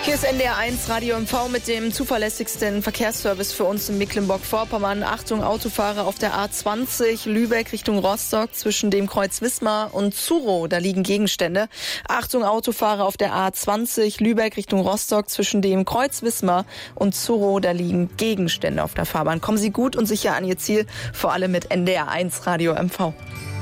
Hier ist NDR1 Radio MV mit dem zuverlässigsten Verkehrsservice für uns in Mecklenburg-Vorpommern. Achtung, Autofahrer auf der A20 Lübeck Richtung Rostock zwischen dem Kreuz Wismar und Zurow. Da liegen Gegenstände. Achtung, Autofahrer auf der A20 Lübeck Richtung Rostock zwischen dem Kreuz Wismar und Zurow. Da liegen Gegenstände auf der Fahrbahn. Kommen Sie gut und sicher an Ihr Ziel, vor allem mit NDR1 Radio MV.